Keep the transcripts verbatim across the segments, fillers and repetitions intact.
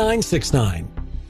nine six nine.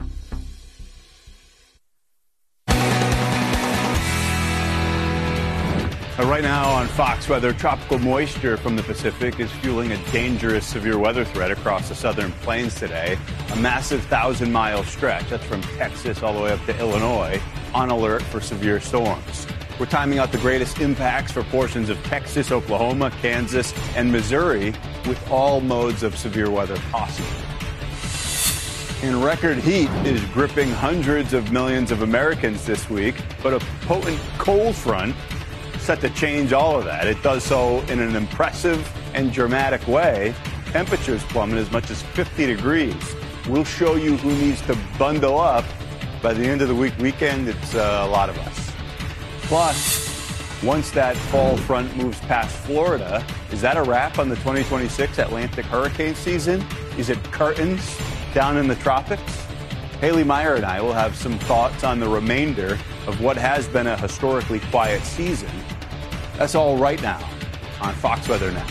Right now on Fox Weather, tropical moisture from the Pacific is fueling a dangerous severe weather threat across the southern plains today. A massive thousand-mile stretch, that's from Texas all the way up to Illinois, on alert for severe storms. We're timing out the greatest impacts for portions of Texas, Oklahoma, Kansas, and Missouri with all modes of severe weather possible. And record heat is gripping hundreds of millions of Americans this week, but a potent cold front set to change all of that. It does so in an impressive and dramatic way. Temperatures plummet as much as fifty degrees. We'll show you who needs to bundle up. By the end of the week weekend, it's uh, a lot of us. Plus, once that fall front moves past Florida, is that a wrap on the twenty twenty-six Atlantic hurricane season? Is it curtains down in the tropics? Haley Meyer and I will have some thoughts on the remainder of what has been a historically quiet season. That's all right now on Fox Weather Now.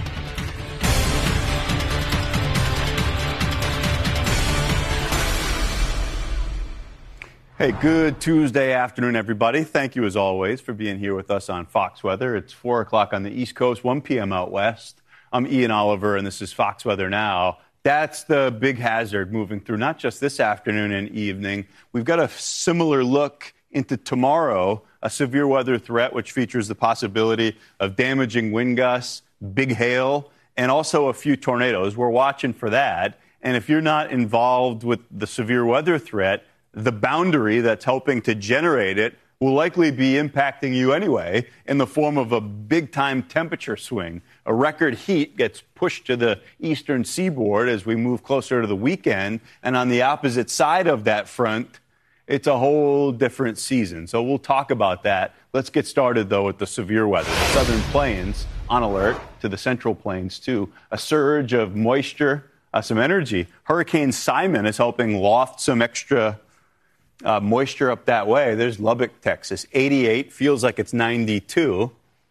Hey, good Tuesday afternoon, everybody. Thank you, as always, for being here with us on Fox Weather. It's four o'clock on the East Coast, one p.m. out west. I'm Ian Oliver, and this is Fox Weather Now. That's the big hazard moving through, not just this afternoon and evening. We've got a similar look into tomorrow, a severe weather threat which features the possibility of damaging wind gusts, big hail, and also a few tornadoes. We're watching for that. And if you're not involved with the severe weather threat, the boundary that's helping to generate it will likely be impacting you anyway in the form of a big-time temperature swing. A record heat gets pushed to the eastern seaboard as we move closer to the weekend, and on the opposite side of that front, it's a whole different season. So we'll talk about that. Let's get started, though, with the severe weather. The southern plains on alert, to the central plains, too. A surge of moisture, uh, some energy. Hurricane Simon is helping loft some extra uh, moisture up that way. There's Lubbock, Texas, eighty-eight. Feels like it's ninety-two.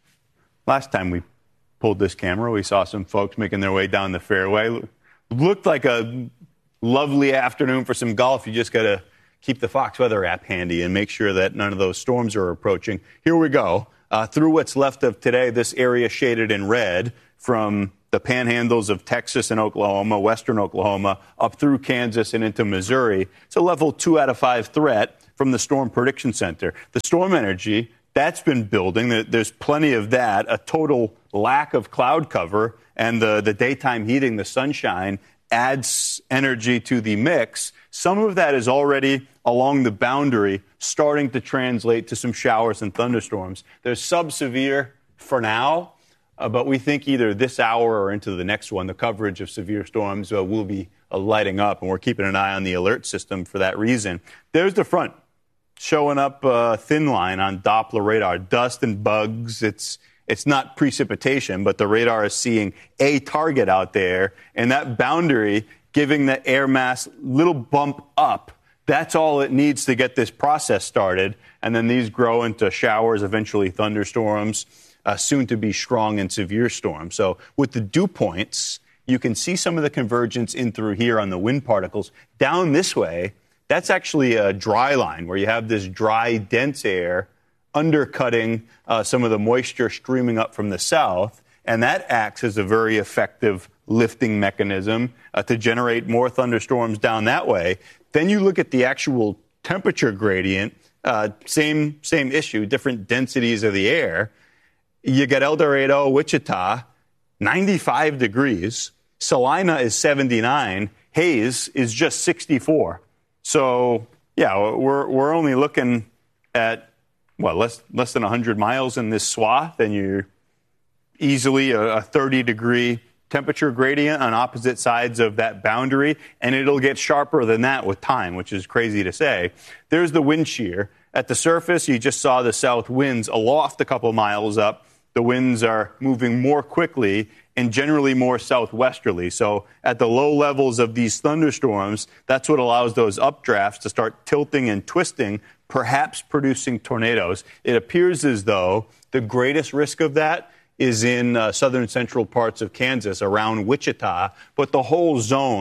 Last time we pulled this camera, we saw some folks making their way down the fairway. Looked like a lovely afternoon for some golf. You just got to keep the Fox Weather app handy and make sure that none of those storms are approaching. Here we go. Uh, through what's left of today, this area shaded in red from the panhandles of Texas and Oklahoma, western Oklahoma, up through Kansas and into Missouri. It's a level two out of five threat from the Storm Prediction Center. The storm energy, that's been building. There's plenty of that, a total lack of cloud cover, and the, the daytime heating, the sunshine, adds energy to the mix. Some of that is already along the boundary starting to translate to some showers and thunderstorms. There's sub-severe for now, uh, but we think either this hour or into the next one, the coverage of severe storms uh, will be uh, lighting up, and we're keeping an eye on the alert system for that reason. There's the front showing up uh, thin line on Doppler radar, dust and bugs. It's It's not precipitation, but the radar is seeing a target out there, and that boundary giving the air mass little bump up. That's all it needs to get this process started, and then these grow into showers, eventually thunderstorms, uh, soon to be strong and severe storms. So with the dew points, you can see some of the convergence in through here on the wind particles. Down this way, that's actually a dry line where you have this dry, dense air undercutting uh, some of the moisture streaming up from the south, and that acts as a very effective lifting mechanism uh, to generate more thunderstorms down that way. Then you look at the actual temperature gradient, uh, same same issue, different densities of the air. You get El Dorado, Wichita, ninety-five degrees. Salina is seventy-nine. Hays is just sixty-four. So, yeah, we're we're only looking at well, less less than one hundred miles in this swath, and you're easily a thirty-degree temperature gradient on opposite sides of that boundary, and it'll get sharper than that with time, which is crazy to say. There's the wind shear. At the surface, you just saw the south winds aloft a couple miles up. The winds are moving more quickly and generally more southwesterly. So at the low levels of these thunderstorms, that's what allows those updrafts to start tilting and twisting, perhaps producing tornadoes. It appears as though the greatest risk of that is in uh, southern central parts of Kansas around Wichita, but the whole zone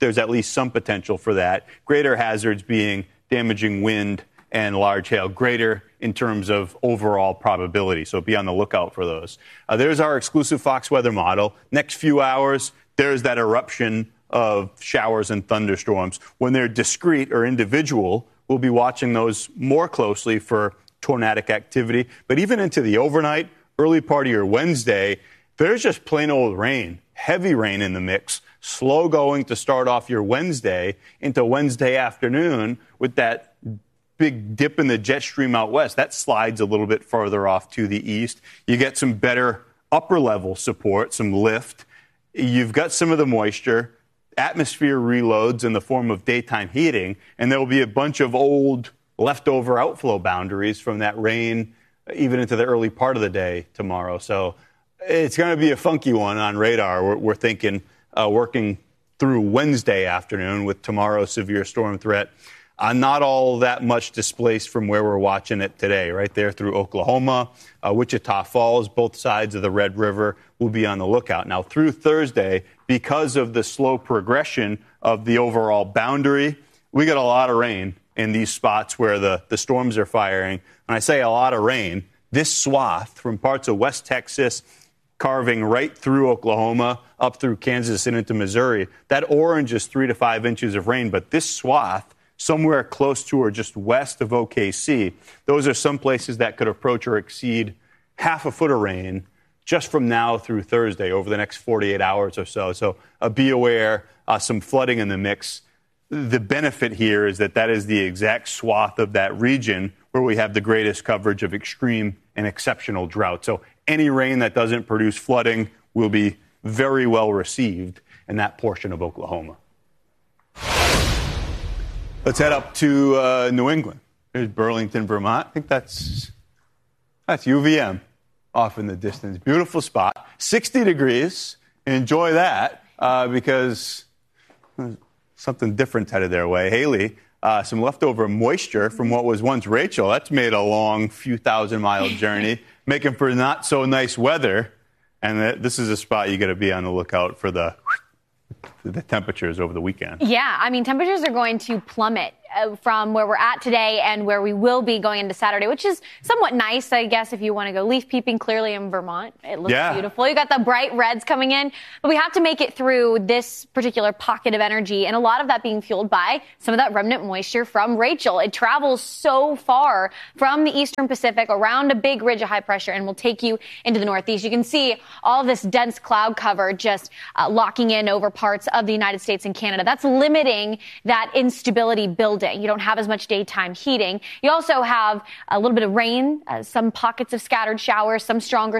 there's at least some potential for that. Greater hazards being damaging wind and large hail, greater in terms of overall probability. So be on the lookout for those. Uh, there's our exclusive Fox weather model. Next few hours, there's that eruption of showers and thunderstorms. When they're discrete or individual, we'll be watching those more closely for tornadic activity. But even into the overnight, early part of your Wednesday, there's just plain old rain, heavy rain in the mix, slow going to start off your Wednesday into Wednesday afternoon with that big dip in the jet stream out west. That slides a little bit farther off to the east. You get some better upper level support, some lift. You've got some of the moisture. Atmosphere reloads in the form of daytime heating, and there will be a bunch of old leftover outflow boundaries from that rain even into the early part of the day tomorrow. So it's going to be a funky one on radar. We're, we're thinking uh, working through Wednesday afternoon with tomorrow's severe storm threat. Uh, not all that much displaced from where we're watching it today, right there through Oklahoma, uh, Wichita Falls, both sides of the Red River will be on the lookout. Now, through Thursday, because of the slow progression of the overall boundary, we got a lot of rain in these spots where the, the storms are firing. When I say a lot of rain, this swath from parts of West Texas, carving right through Oklahoma, up through Kansas and into Missouri, that orange is three to five inches of rain, but this swath somewhere close to or just west of O K C, those are some places that could approach or exceed half a foot of rain just from now through Thursday over the next forty-eight hours or so. So uh, be aware, uh, some flooding in the mix. The benefit here is that that is the exact swath of that region where we have the greatest coverage of extreme and exceptional drought. So any rain that doesn't produce flooding will be very well received in that portion of Oklahoma. Let's head up to uh, New England. There's Burlington, Vermont. I think that's that's U V M off in the distance. Beautiful spot. sixty degrees. Enjoy that uh, because something different headed their way. Haley, uh, some leftover moisture from what was once Rachel. That's made a long few thousand mile journey, making for not so nice weather. And this is a spot you got to be on the lookout for the the temperatures over the weekend. Yeah, I mean, temperatures are going to plummet uh, from where we're at today and where we will be going into Saturday, which is somewhat nice, I guess, if you want to go leaf peeping clearly in Vermont. It looks yeah. beautiful. You got the bright reds coming in, but we have to make it through this particular pocket of energy, and a lot of that being fueled by some of that remnant moisture from Rachel. It travels so far from the eastern Pacific around a big ridge of high pressure and will take you into the northeast. You can see all this dense cloud cover just uh, locking in over parts of the United States and Canada. That's limiting that instability building. You don't have as much daytime heating. You also have a little bit of rain, uh, some pockets of scattered showers, some stronger